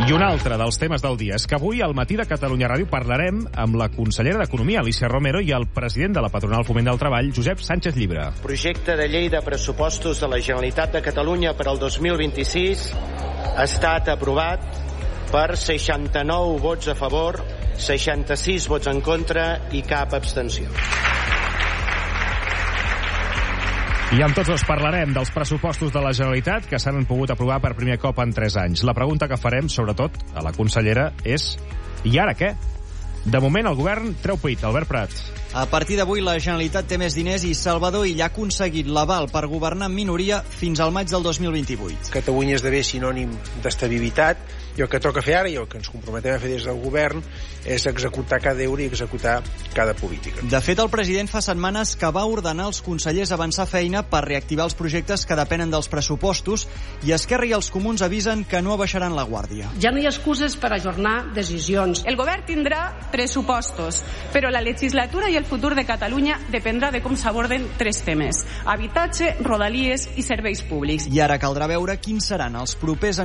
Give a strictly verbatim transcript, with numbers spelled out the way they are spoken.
I un altre dels temes del dia és que avui al Matí de Catalunya Ràdio parlarem amb la consellera d'Economia, Alícia Romero, i el president de la patronal Foment del Treball, Josep Sánchez Llibre. Projecte de llei de pressupostos de la Generalitat de Catalunya per al dos mil vint-i-sis ha estat aprovat per seixanta-nou vots a favor, seixanta-sis vots en contra i cap abstenció. I amb tots dos parlarem dels pressupostos de la Generalitat que s'han pogut aprovar per primer cop en tres anys. La pregunta que farem, sobretot, a la consellera és: i ara què? De moment el govern treu pit. Albert Prat. A partir d'avui la Generalitat té més diners i Salvador Illa ha aconseguit l'aval per governar en minoria fins al maig del dos mil vint-i-vuit. Catalunya esdevé sinònim d'estabilitat i el que toca fer ara i el que ens comprometem a fer des del govern és executar cada euro i executar cada política. De fet, el president fa setmanes que va ordenar als consellers avançar feina per reactivar els projectes que depenen dels pressupostos i Esquerra i els Comuns avisen que no abaixaran la guàrdia. Ja no hi ha excuses per ajornar decisions. El govern tindrà pressupostos, però la legislatura i el futur de Catalunya dependrà de com s'aborden tres temes: habitatge, rodalies i serveis públics. I ara caldrà veure quins seran els propers